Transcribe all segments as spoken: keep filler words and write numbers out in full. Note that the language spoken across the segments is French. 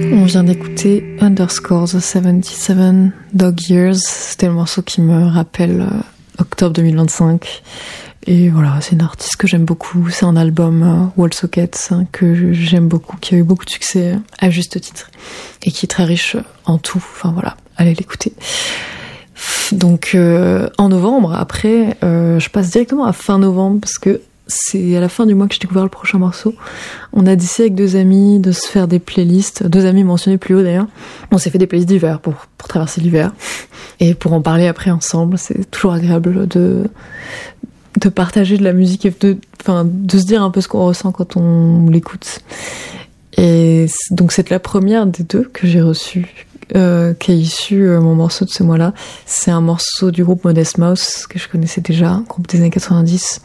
On vient d'écouter Underscore The soixante-dix-sept Dog Years. C'était le morceau qui me rappelle euh, octobre deux mille vingt-cinq. Et voilà, c'est une artiste que j'aime beaucoup. C'est un album euh, Wall Socket hein, que j'aime beaucoup, qui a eu beaucoup de succès à juste titre et qui est très riche en tout. Enfin voilà, allez l'écouter. Donc euh, en novembre, après, euh, je passe directement à fin novembre parce que c'est à la fin du mois que j'ai découvert le prochain morceau. On a décidé avec deux amis de se faire des playlists, deux amis mentionnés plus haut d'ailleurs. On s'est fait des playlists d'hiver pour, pour traverser l'hiver et pour en parler après ensemble. C'est toujours agréable de, de partager de la musique et de, enfin, de se dire un peu ce qu'on ressent quand on l'écoute. Et donc c'est la première des deux que j'ai reçue. Euh, qui est issu euh, mon morceau de ce mois-là. C'est un morceau du groupe Modest Mouse que je connaissais déjà, un groupe des années quatre-vingt-dix.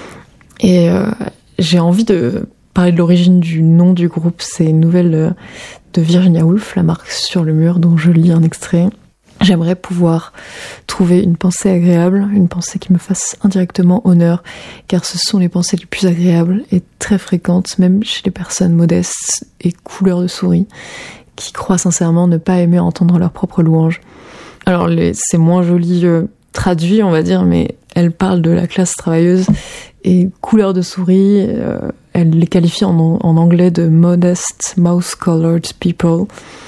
Et euh, j'ai envie de parler de l'origine du nom du groupe. C'est une nouvelle euh, de Virginia Woolf, La marque sur le mur, dont je lis un extrait. J'aimerais pouvoir trouver une pensée agréable, une pensée qui me fasse indirectement honneur, car ce sont les pensées les plus agréables et très fréquentes, même chez les personnes modestes et couleurs de souris, qui croient sincèrement ne pas aimer entendre leur propre louange. Alors les, c'est moins joli euh, traduit, on va dire, mais elle parle de la classe travailleuse et couleur de souris, euh, elle les qualifie en, en anglais de modest mouse-colored people.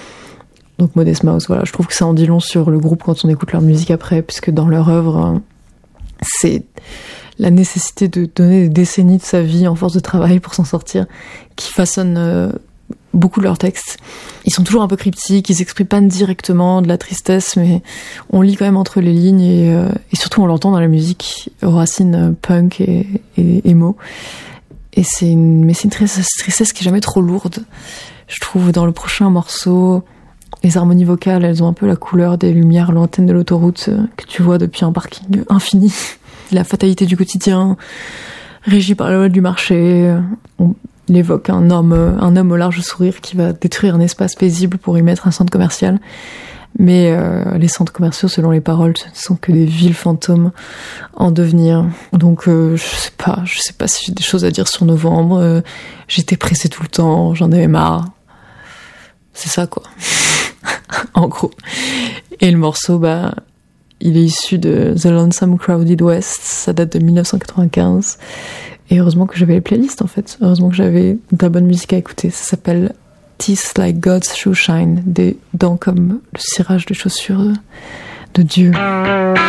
Donc Modest Mouse, voilà, je trouve que ça en dit long sur le groupe quand on écoute leur musique après, puisque dans leur œuvre, c'est la nécessité de donner des décennies de sa vie en force de travail pour s'en sortir, qui façonne euh, beaucoup de leurs textes. Ils sont toujours un peu cryptiques, ils expriment pas directement de la tristesse, mais on lit quand même entre les lignes et, euh, et surtout on l'entend dans la musique aux racines euh, punk et, et emo. Et c'est une, mais c'est une tristesse, tristesse qui est jamais trop lourde. Je trouve dans le prochain morceau, les harmonies vocales, elles ont un peu la couleur des lumières lointaines de l'autoroute euh, que tu vois depuis un parking infini. La fatalité du quotidien, régie par la loi du marché. On, Il évoque un homme, un homme au large sourire qui va détruire un espace paisible pour y mettre un centre commercial. Mais euh, les centres commerciaux, selon les paroles, ce ne sont que des villes fantômes en devenir. Donc euh, je sais pas, je sais pas si j'ai des choses à dire sur novembre. Euh, j'étais pressée tout le temps, j'en avais marre. C'est ça quoi, en gros. Et le morceau, bah, il est issu de The Lonesome Crowded West. Ça date de dix-neuf cent quatre-vingt-quinze. Et heureusement que j'avais les playlists, en fait. Heureusement que j'avais de la bonne musique à écouter. Ça s'appelle Teeth Like God's Shoe Shine, des dents comme le cirage de chaussures de Dieu.